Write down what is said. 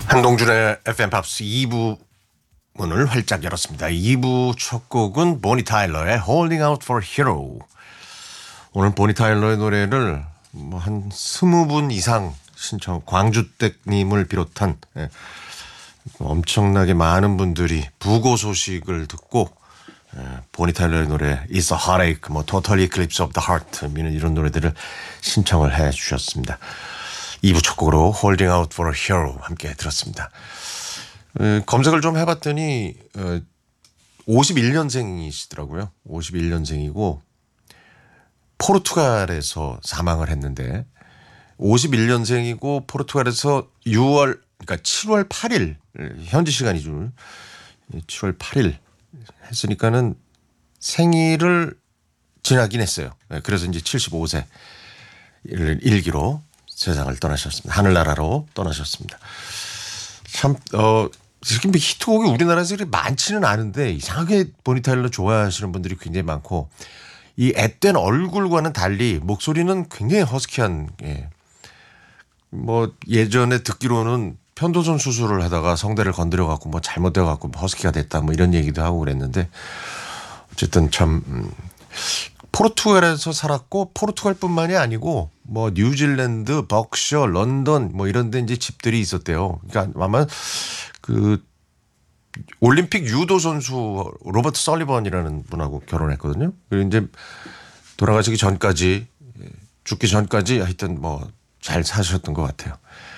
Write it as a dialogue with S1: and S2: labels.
S1: 한동준의 FM 팝스 2부 문을 활짝 열었습니다. 2부 첫 곡은 보니 타일러의 Holding Out for a Hero. 오늘 보니 타일러의 노래를 한 20분 이상 신청, 광주댁님을 비롯한 엄청나게 많은 분들이 부고 소식을 듣고 보니 타일러의 노래 It's a Heartache, Total Eclipse of the Heart 이런 노래들을 신청을 해 주셨습니다. 2부 첫 곡으로 Holding Out for a Hero 함께 들었습니다. 검색을 좀 해봤더니 51년생이시더라고요. 51년생이고 포르투갈에서 사망을 했는데 51년생이고 포르투갈에서 7월 8일 현지 시간이죠. 7월 8일 했으니까는 생일을 지나긴 했어요. 그래서 이제 75세 일기로 세상을 떠나셨습니다. 하늘나라로 떠나셨습니다. 참, 이렇게 히트곡이 우리나라에서 그렇게 많지는 않은데 이상하게 보니 타일러 좋아하시는 분들이 굉장히 많고 이 앳된 얼굴과는 달리 목소리는 굉장히 허스키한, 예전에 듣기로는 편도선 수술을 하다가 성대를 건드려갖고 잘못돼갖고 허스키가 됐다 이런 얘기도 하고 그랬는데 어쨌든 참, 포르투갈에서 살았고 포르투갈뿐만이 아니고 뉴질랜드, 벅셔, 런던 이런 데 이제 집들이 있었대요. 그러니까 아마 그 올림픽 유도 선수 로버트 설리번이라는 분하고 결혼했거든요. 그리고 이제 돌아가시기 전까지 죽기 전까지 하여튼 잘 사셨던 것 같아요.